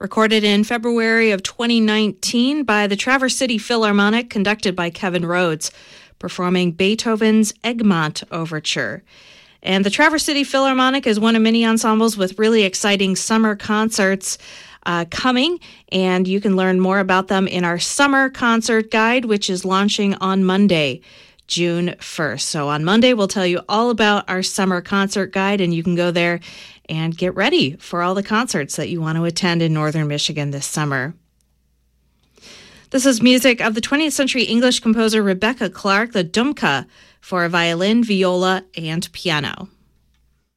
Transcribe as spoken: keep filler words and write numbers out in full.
Recorded in February of twenty nineteen by the Traverse City Philharmonic, conducted by Kevin Rhodes, performing Beethoven's Egmont Overture. And the Traverse City Philharmonic is one of many ensembles with really exciting summer concerts uh, coming, and you can learn more about them in our summer concert guide, which is launching on Monday, June first. So on Monday, we'll tell you all about our summer concert guide, and you can go there and get ready for all the concerts that you want to attend in Northern Michigan this summer. This is music of the twentieth century English composer Rebecca Clark, the Dumka, for violin, viola, and piano.